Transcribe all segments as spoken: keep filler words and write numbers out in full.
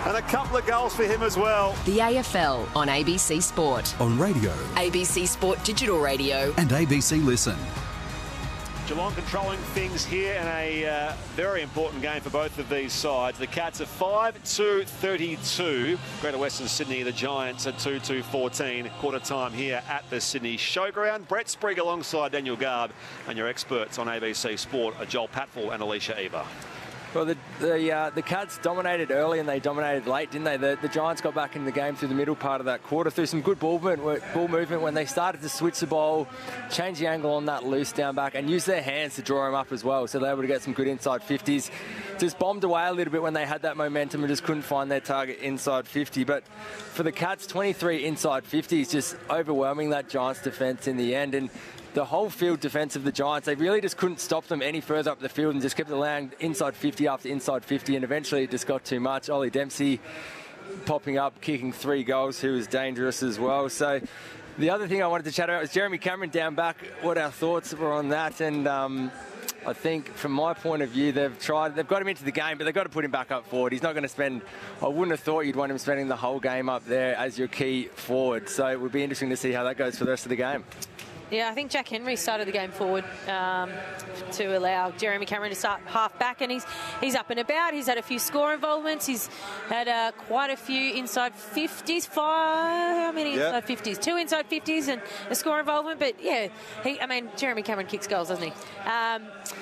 And a couple of goals for him as well. The A F L on A B C Sport. On radio. A B C Sport Digital Radio. And A B C Listen. Geelong controlling things here in a uh, very important game for both of these sides. The Cats are five two thirty-two. Greater Western Sydney, the Giants at two two fourteen. Quarter time here at the Sydney Showground. Brett Sprigg alongside Daniel Garb, and your experts on A B C Sport are Joel Patfull and Alicia Eva. Well, the the, uh, the Cats dominated early and they dominated late, didn't they? The, the Giants got back in the game through the middle part of that quarter through some good ball movement, ball movement when they started to switch the ball, change the angle on that loose down back and use their hands to draw them up as well. So they were able to get some good inside fifties. Just bombed away a little bit when they had that momentum and just couldn't find their target inside fifty. But for the Cats, twenty-three inside fifties, just overwhelming that Giants defence in the end. And the whole field defence of the Giants, they really just couldn't stop them any further up the field and just kept allowing inside fifty after inside fifty, and eventually it just got too much. Ollie Dempsey popping up, kicking three goals, who was dangerous as well. So the other thing I wanted to chat about was Jeremy Cameron down back, what our thoughts were on that. And um, I think from my point of view, they've tried, they've got him into the game, but they've got to put him back up forward. He's not going to spend, I wouldn't have thought you'd want him spending the whole game up there as your key forward. So it would be interesting to see how that goes for the rest of the game. Yeah, I think Jack Henry started the game forward um, to allow Jeremy Cameron to start half back, and he's he's up and about. He's had a few score involvements. He's had uh, quite a few inside fifties. Five, how many yep. inside fifties? Two inside fifties and a score involvement. But yeah, he, I mean, Jeremy Cameron kicks goals, doesn't he? Um,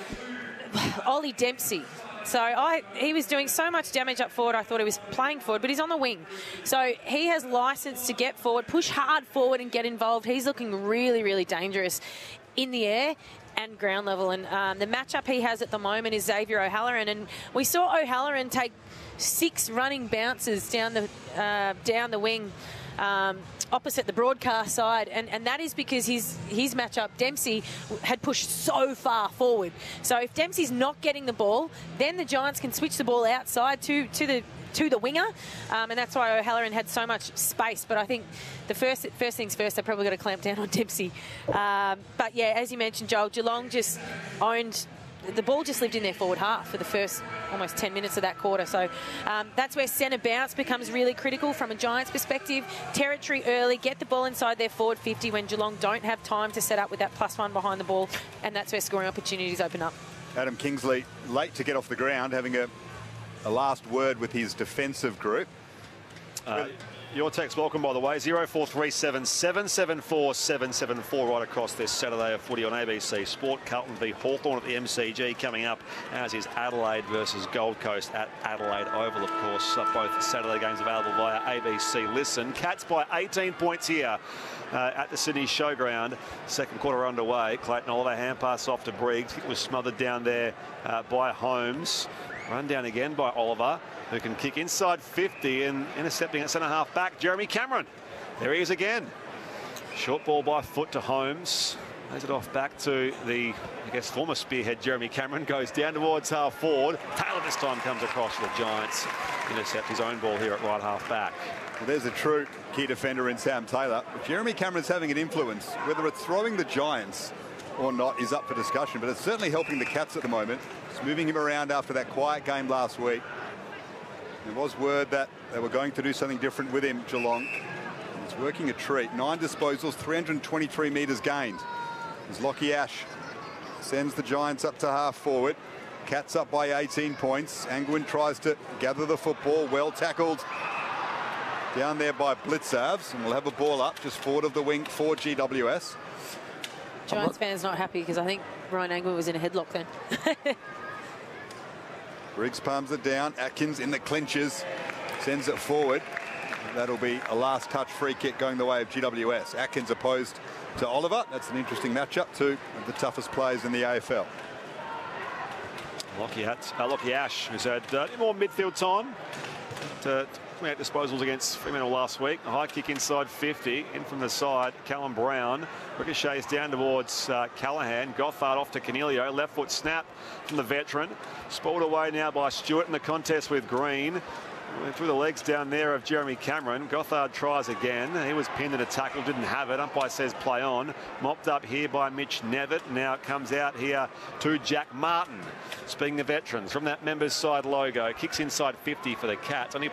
Ollie Dempsey. So I, he was doing so much damage up forward, I thought he was playing forward, but he's on the wing. So he has licence to get forward, push hard forward and get involved. He's looking really, really dangerous in the air and ground level. And um, the matchup he has at the moment is Xavier O'Halloran. And we saw O'Halloran take six running bounces down the, uh, down the wing Um, opposite the broadcast side, and, and that is because his his matchup, Dempsey, had pushed so far forward. So if Dempsey's not getting the ball, then the Giants can switch the ball outside to to the to the winger, um, and that's why O'Halloran had so much space. But I think the first first things first, they're probably got to clamp down on Dempsey. Um, but yeah, as you mentioned, Joel, Geelong just owned. The ball just lived in their forward half for the first almost ten minutes of that quarter. So um, that's where centre bounce becomes really critical from a Giants perspective. Territory early, get the ball inside their forward fifty when Geelong don't have time to set up with that plus one behind the ball, and that's where scoring opportunities open up. Adam Kingsley, late to get off the ground, having a, a last word with his defensive group. Uh, Your text welcome, by the way, zero four three seven, seven seven four, seven seven four right across this Saturday of footy on A B C Sport. Carlton v Hawthorn at the M C G coming up, as is Adelaide versus Gold Coast at Adelaide Oval, of course. Uh, both Saturday games available via A B C Listen. Cats by eighteen points here uh, at the Sydney Showground. Second quarter underway. Clayton Oliver, hand pass off to Briggs. It was smothered down there uh, by Holmes. Run down again by Oliver, who can kick inside fifty, and intercepting at centre half back, Jeremy Cameron. There he is again. Short ball by foot to Holmes. Lays it off back to the, I guess, former spearhead Jeremy Cameron. Goes down towards half forward. Taylor this time comes across for the Giants. Intercept his own ball here at right half back. Well, there's a true key defender in Sam Taylor. Jeremy Cameron's having an influence. Whether it's throwing the Giants or not is up for discussion, but it's certainly helping the Cats at the moment. It's moving him around after that quiet game last week. There was word that they were going to do something different with him, Geelong. He's working a treat. Nine disposals, three hundred twenty-three metres gained. As Lockie Ash sends the Giants up to half forward. Cats up by eighteen points. Angwin tries to gather the football. Well tackled down there by Blitzavs. And we'll have a ball up just forward of the wing for G W S. Giants fans not happy because I think Ryan Angwin was in a headlock then. Briggs palms it down. Atkins in the clinches. Sends it forward. That'll be a last touch free kick going the way of G W S. Atkins opposed to Oliver. That's an interesting matchup. Two of the toughest players in the A F L. Lockie, uh, Lockie Ash, who's had uh, more midfield time to out disposals against Fremantle last week. A high kick inside fifty. In from the side, Callum Brown. Ricochets down towards uh, Callaghan. Gothard off to Canelio. Left foot snap from the veteran. Spoiled away now by Stewart in the contest with Green. Went through the legs down there of Jeremy Cameron. Gothard tries again. He was pinned in a tackle, didn't have it. Umpire says play on. Mopped up here by Mitch Nevitt. Now it comes out here to Jack Martin. Speaking of veterans, from that members side logo, kicks inside fifty for the Cats. Only